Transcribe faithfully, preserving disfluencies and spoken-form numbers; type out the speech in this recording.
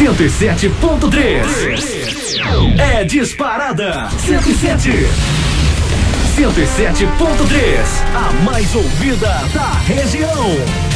cento e sete ponto três. É disparada. cento e sete. cento e sete ponto três. A mais ouvida da região.